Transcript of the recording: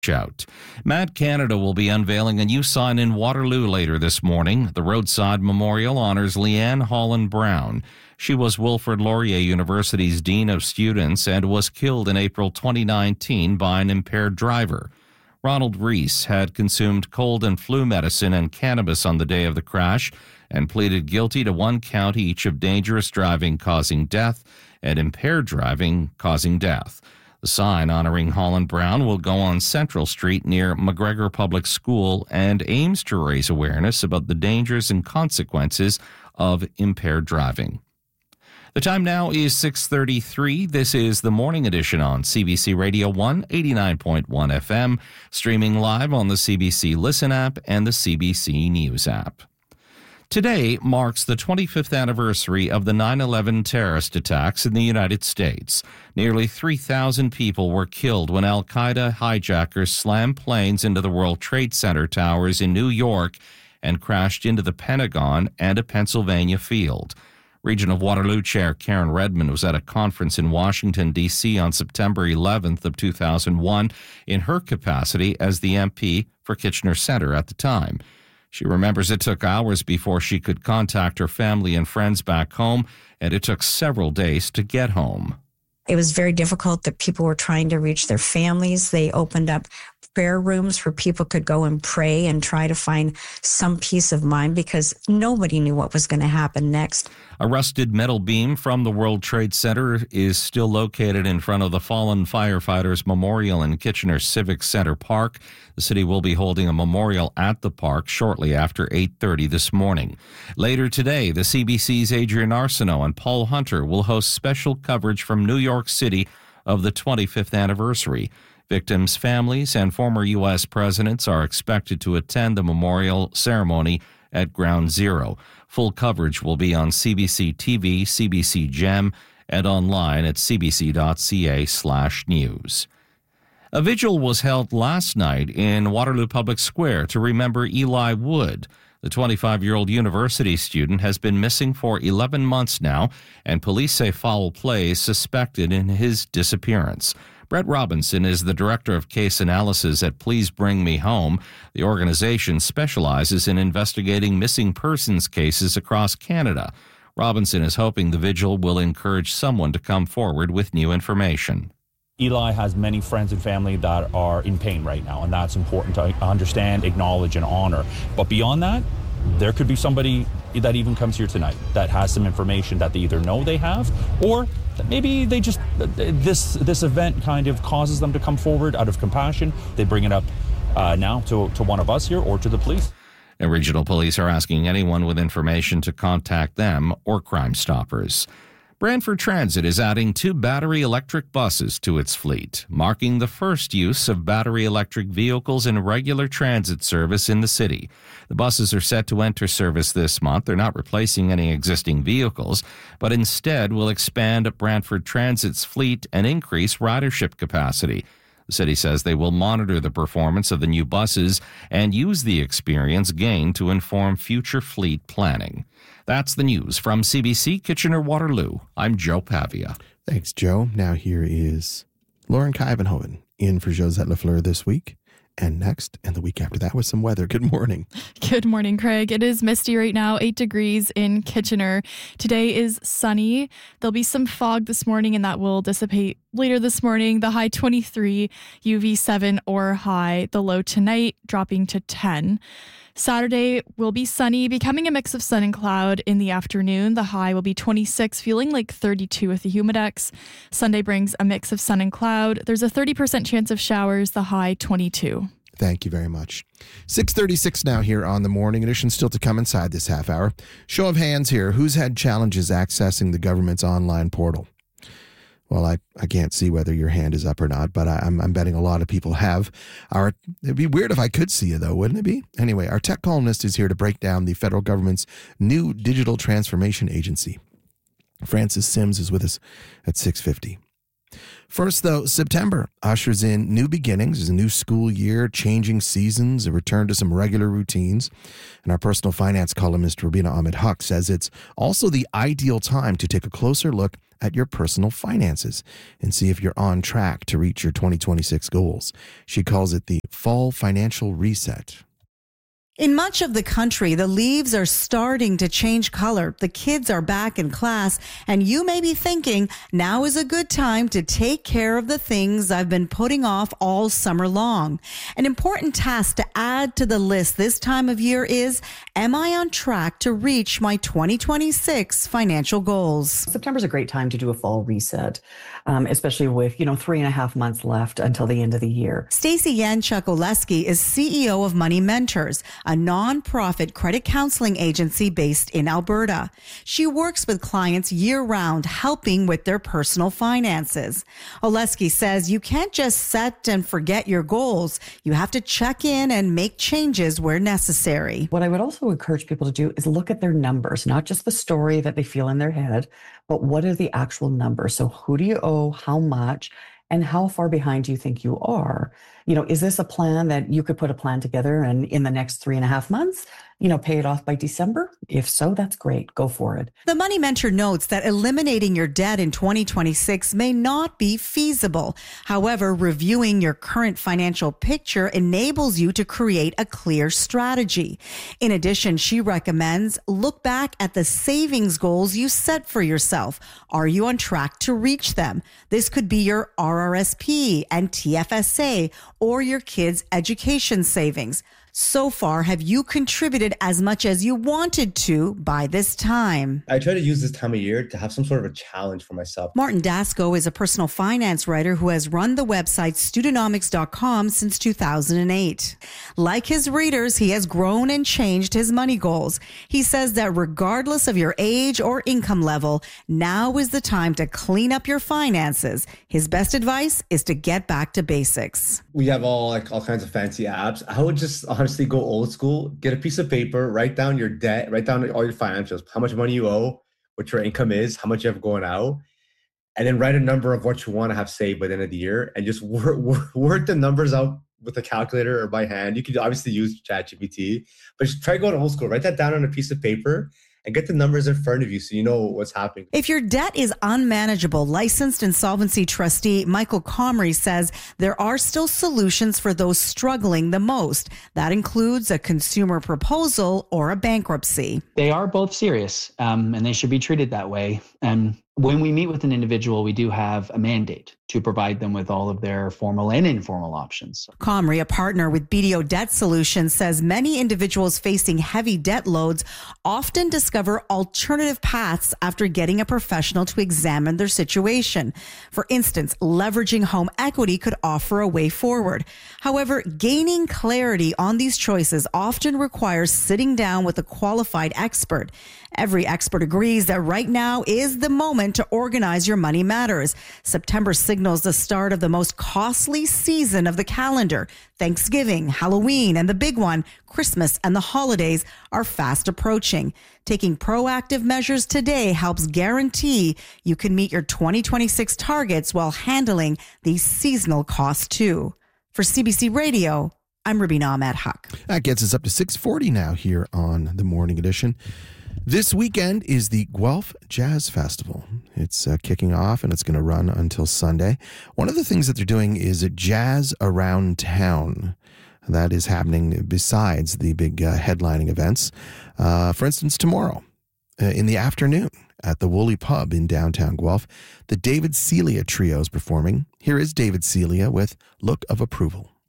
out. Mad Canada will be unveiling a new sign in Waterloo later this morning. The roadside memorial honors Leanne Holland Brown. She was Wilfrid Laurier University's Dean of Students and was killed in April 2019 by an impaired driver. Ronald Rees had consumed cold and flu medicine and cannabis on the day of the crash and pleaded guilty to 1 count each of dangerous driving causing death and impaired driving causing death. The sign honoring Holland Brown will go on Central Street near McGregor Public School and aims to raise awareness about the dangers and consequences of impaired driving. The time now is 6:33. This is the Morning Edition on CBC Radio 1, 89.1 FM, streaming live on the CBC Listen app and the CBC News app. Today marks the 25th anniversary of the 9/11 terrorist attacks in the United States. Nearly 3,000 people were killed when al-Qaeda hijackers slammed planes into the World Trade Center towers in New York and crashed into the Pentagon and a Pennsylvania field. Region of Waterloo Chair Karen Redmond was at a conference in Washington, D.C. on September 11th of 2001 in her capacity as the MP for Kitchener Centre at the time. She remembers it took hours before she could contact her family and friends back home, and it took several days to get home. It was very difficult that people were trying to reach their families. They opened up prayer rooms where people could go and pray and try to find some peace of mind because nobody knew what was going to happen next. A rusted metal beam from the World Trade Center is still located in front of the Fallen Firefighters Memorial in Kitchener Civic Center Park. The city will be holding a memorial at the park shortly after 8:30 this morning. Later today, the CBC's Adrian Arsenault and Paul Hunter will host special coverage from New York City of the 25th anniversary. Victims' families and former U.S. presidents are expected to attend the memorial ceremony at Ground Zero. Full coverage will be on CBC TV, CBC Gem, and online at cbc.ca/news. A vigil was held last night in Waterloo Public Square to remember Eli Wood. The 25-year-old university student has been missing for 11 months now, and police say foul play is suspected in his disappearance. Brett Robinson is the director of case analysis at Please Bring Me Home. The organization specializes in investigating missing persons cases across Canada. Robinson is hoping the vigil will encourage someone to come forward with new information. Eli has many friends and family that are in pain right now, and that's important to understand, acknowledge, and honor. But beyond that, there could be somebody that even comes here tonight that has some information that they either know they have, or that maybe they just, this event kind of causes them to come forward out of compassion. They bring it up now to one of us here or to the police. And regional police are asking anyone with information to contact them or Crime Stoppers. Brantford Transit is adding 2 battery electric buses to its fleet, marking the first use of battery electric vehicles in regular transit service in the city. The buses are set to enter service this month. They're not replacing any existing vehicles, but instead will expand Brantford Transit's fleet and increase ridership capacity. The city says they will monitor the performance of the new buses and use the experience gained to inform future fleet planning. That's the news from CBC Kitchener-Waterloo. I'm Joe Pavia. Thanks, Joe. Now here is Lauren Kuyvenhoven in for Josette Lafleur this week. And next, and the week after that, with some weather. Good morning. Good morning, Craig. It is misty right now, 8 degrees in Kitchener. Today is sunny. There'll be some fog this morning, and that will dissipate later this morning. The high 23, UV 7 or high. The low tonight dropping to 10. Saturday will be sunny, becoming a mix of sun and cloud in the afternoon. The high will be 26, feeling like 32 with the humidex. Sunday brings a mix of sun and cloud. There's a 30% chance of showers, the high 22. Thank you very much. 6:36 now here on the Morning Edition. Still to come inside this half hour. Show of hands here. Who's had challenges accessing the government's online portal? Well, I can't see whether your hand is up or not, but I'm betting a lot of people have. It'd be weird if I could see you, though, wouldn't it be? Anyway, our tech columnist is here to break down the federal government's new digital transformation agency. Francis Sims is with us at 6:50. First, though, September ushers in new beginnings. There's a new school year, changing seasons, a return to some regular routines. And our personal finance columnist, Rubina Ahmed Huq, says it's also the ideal time to take a closer look at your personal finances and see if you're on track to reach your 2026 goals. She calls it the Fall Financial Reset. In much of the country, the leaves are starting to change color. The kids are back in class, and you may be thinking, now is a good time to take care of the things I've been putting off all summer long. An important task to add to the list this time of year is, am I on track to reach my 2026 financial goals? September's a great time to do a fall reset, especially with, 3.5 months left until the end of the year. Stacey Yanchuk-Oleski is CEO of Money Mentors, a nonprofit credit counseling agency based in Alberta. She works with clients year-round, helping with their personal finances. Oleski says you can't just set and forget your goals. You have to check in and make changes where necessary. What I would also encourage people to do is look at their numbers, not just the story that they feel in their head, but what are the actual numbers? So who do you owe, how much, and how far behind do you think you are? Is this a plan that you could put a plan together and in the next 3.5 months, pay it off by December? If so, that's great. Go for it. The Money Mentor notes that eliminating your debt in 2026 may not be feasible. However, reviewing your current financial picture enables you to create a clear strategy. In addition, she recommends look back at the savings goals you set for yourself. Are you on track to reach them? This could be your RRSP and TFSA or your kids' education savings. So far, have you contributed as much as you wanted to by this time? I try to use this time of year to have some sort of a challenge for myself. Martin Dasko is a personal finance writer who has run the website Studenomics.com since 2008. Like his readers, he has grown and changed his money goals. He says that regardless of your age or income level, now is the time to clean up your finances. His best advice is to get back to basics. We have all kinds of fancy apps. I would just honestly go old school, get a piece of paper, write down your debt, write down all your financials, how much money you owe, what your income is, how much you have going out, and then write a number of what you want to have saved by the end of the year and just work the numbers out with a calculator or by hand. You could obviously use ChatGPT, but just try going old school. Write that down on a piece of paper and get the numbers in front of you so you know what's happening. If your debt is unmanageable, licensed insolvency trustee Michael Comrie says there are still solutions for those struggling the most. That includes a consumer proposal or a bankruptcy. They are both serious, and they should be treated that way. And when we meet with an individual, we do have a mandate to provide them with all of their formal and informal options. Comrie, a partner with BDO Debt Solutions, says many individuals facing heavy debt loads often discover alternative paths after getting a professional to examine their situation. For instance, leveraging home equity could offer a way forward. However, gaining clarity on these choices often requires sitting down with a qualified expert. Every expert agrees that right now is the moment to organize your money matters. September signals the start of the most costly season of the calendar. Thanksgiving, Halloween, and the big one, Christmas and the holidays, are fast approaching. Taking proactive measures today helps guarantee you can meet your 2026 targets while handling these seasonal costs too. For CBC Radio, I'm Rubina Ahmed Haq. That gets us up to 6:40 now here on the Morning Edition. This weekend is the Guelph Jazz Festival. It's kicking off and it's going to run until Sunday. One of the things that they're doing is a Jazz Around Town. That is happening besides the big headlining events. For instance, tomorrow in the afternoon at the Woolly Pub in downtown Guelph, the David Celia Trio is performing. Here is David Celia with Look of Approval.